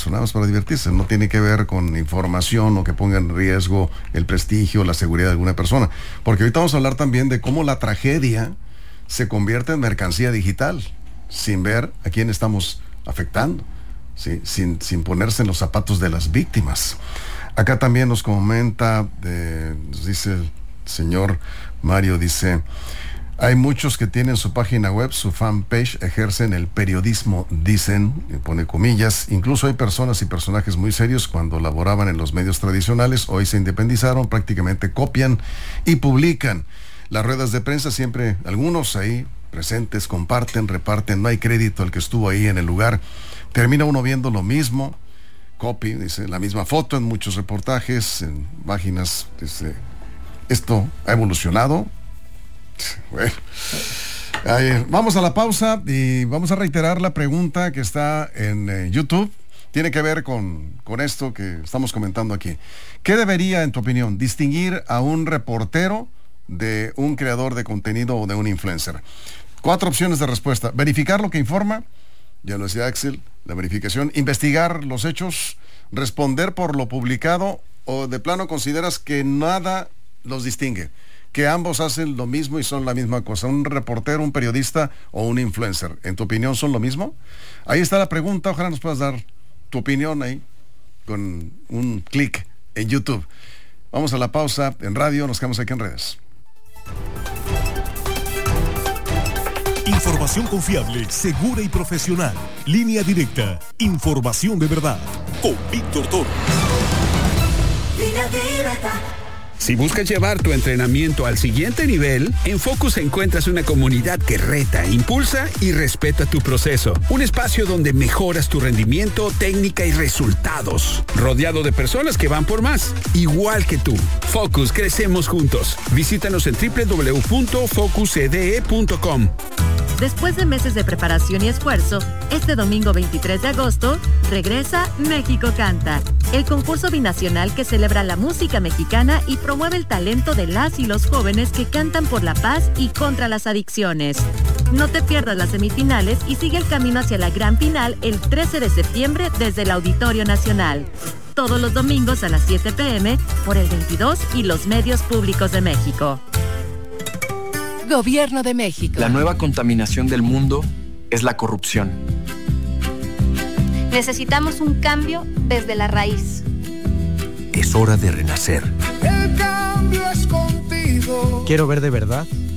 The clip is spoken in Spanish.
eso, nada más para divertirse. No tiene que ver con información o que ponga en riesgo el prestigio o la seguridad de alguna persona. Porque ahorita vamos a hablar también de cómo la tragedia se convierte en mercancía digital, sin ver a quién estamos afectando, ¿sí? Sin ponerse en los zapatos de las víctimas. Acá también nos comenta, nos dice el señor Mario, dice: hay muchos que tienen su página web, su fanpage, ejercen el periodismo, dicen, y pone comillas. Incluso hay personas y personajes muy serios cuando laboraban en los medios tradicionales, hoy se independizaron, prácticamente copian y publican. Las ruedas de prensa siempre, algunos ahí presentes, comparten, reparten, no hay crédito al que estuvo ahí en el lugar. Termina uno viendo lo mismo, copy, dice, la misma foto en muchos reportajes, en páginas, dice, esto ha evolucionado. Bueno, vamos a la pausa y vamos a reiterar la pregunta que está en YouTube. Tiene que ver con esto que estamos comentando aquí. ¿Qué debería, en tu opinión, distinguir a un reportero de un creador de contenido o de un influencer? 4 opciones de respuesta: verificar lo que informa, ya lo decía Axel, la verificación; investigar los hechos; responder por lo publicado; o de plano consideras que nada los distingue, que ambos hacen lo mismo y son la misma cosa. Un reportero, un periodista o un influencer, ¿en tu opinión son lo mismo? Ahí está la pregunta, ojalá nos puedas dar tu opinión ahí con un clic en YouTube. Vamos a la pausa en radio, nos quedamos aquí en redes. Información confiable, segura y profesional. Línea Directa. Información de verdad. Con Víctor Toro. Línea Directa. Si buscas llevar tu entrenamiento al siguiente nivel, en Focus encuentras una comunidad que reta, impulsa y respeta tu proceso. Un espacio donde mejoras tu rendimiento, técnica y resultados. Rodeado de personas que van por más, igual que tú. Focus, crecemos juntos. Visítanos en www.focuscde.com. Después de meses de preparación y esfuerzo, este domingo 23 de agosto, regresa México Canta, el concurso binacional que celebra la música mexicana y promueve el talento de las y los jóvenes que cantan por la paz y contra las adicciones. No te pierdas las semifinales y sigue el camino hacia la gran final el 13 de septiembre desde el Auditorio Nacional. Todos los domingos a las 7 p.m. por el 22 y los medios públicos de México. Gobierno de México. La nueva contaminación del mundo es la corrupción. Necesitamos un cambio desde la raíz. Es hora de renacer. El cambio es contigo. Quiero ver de verdad